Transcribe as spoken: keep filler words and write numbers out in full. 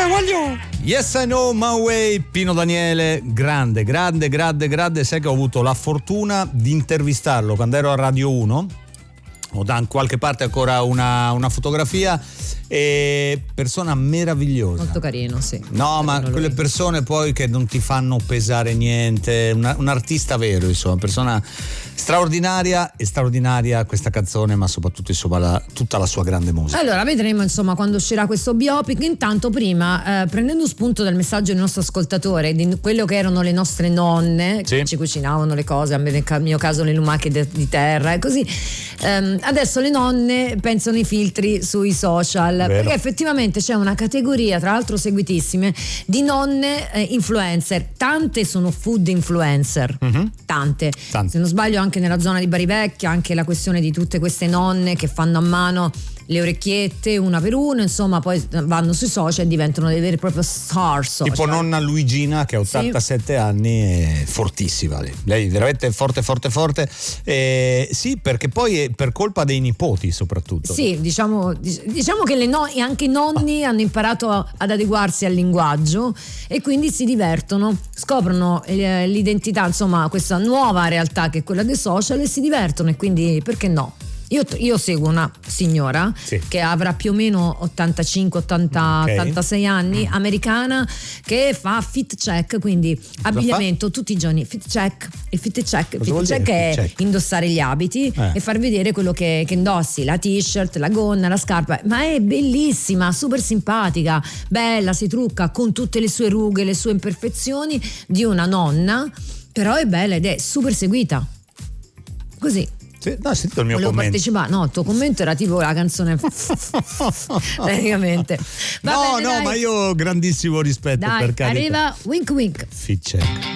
te voglio. Yes I know my way, Pino Daniele, grande, grande, grande, grande. Sai che ho avuto la fortuna di intervistarlo quando ero a Radio uno. Ho da qualche parte ancora una, una fotografia. E persona meravigliosa, molto carino, sì. No, ma quelle persone poi che non ti fanno pesare niente, una, un artista vero, insomma, persona straordinaria e straordinaria questa canzone, ma soprattutto insomma la, tutta la sua grande musica. Allora vedremo insomma quando uscirà questo biopic. Intanto prima eh, prendendo spunto dal messaggio del nostro ascoltatore di quello che erano le nostre nonne, sì, che ci cucinavano le cose, a me nel mio caso le lumache de, di terra e così, ehm, adesso le nonne pensano i filtri sui social. Vero. Perché effettivamente c'è una categoria, tra l'altro seguitissime, di nonne eh, influencer. Tante sono food influencer, mm-hmm. tante. tante se non sbaglio anche nella zona di Bari Vecchia, anche la questione di tutte queste nonne che fanno a mano le orecchiette una per una, insomma, poi vanno sui social e diventano dei veri e propri star social. Tipo nonna Luigina che ha ottantasette sì. anni, è fortissima lei, lei veramente forte forte forte, eh, sì, perché poi è per colpa dei nipoti soprattutto. Sì, diciamo, diciamo che le no, anche i nonni ah. hanno imparato ad adeguarsi al linguaggio e quindi si divertono, scoprono eh, l'identità, insomma, questa nuova realtà che è quella dei social e si divertono, e quindi perché no? Io, io seguo una signora sì. che avrà più o meno ottantacinque ottanta, okay. ottantasei anni, mm. americana, che fa fit check, quindi abbigliamento tutti i giorni, fit check. Il fit check, fit check è fit check? Indossare gli abiti eh. e far vedere quello che, che indossi, la t-shirt, la gonna, la scarpa, ma è bellissima, super simpatica, bella, si trucca con tutte le sue rughe, le sue imperfezioni di una nonna, però è bella ed è super seguita. Così. No, ho sentito il mio Volevo commento. Partecipare. No, il tuo commento era tipo la canzone praticamente. Va no, bene, no, dai. Ma io ho grandissimo rispetto dai, per carità. Arriva Wink Wink. Fit check.